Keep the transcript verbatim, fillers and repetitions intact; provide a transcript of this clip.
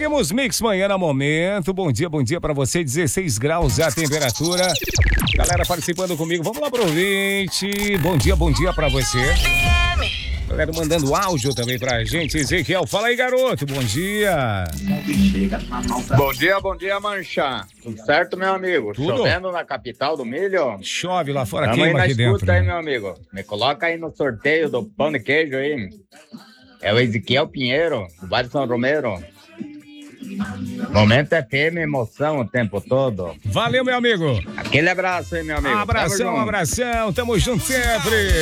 Seguimos Mix Manhã no Momento. Bom dia, bom dia pra você. dezesseis graus a temperatura. Galera participando comigo. Vamos lá pro ouvinte. Bom dia, bom dia pra você. Galera mandando áudio também pra gente. Ezequiel, fala aí, garoto. Bom dia. Bom dia, bom dia, Mancha. Tudo certo, meu amigo? Tudo. Chovendo na capital do milho? Chove lá fora, Tamo aí queima na aqui escuta dentro. aí, né? meu amigo. Me coloca aí no sorteio do pão de queijo aí. É o Ezequiel Pinheiro, do Vale São Romero. Momento F M, emoção o tempo todo. Valeu, meu amigo. Aquele abraço aí, meu amigo. Abração, Tamo junto. abração. Tamo junto sempre.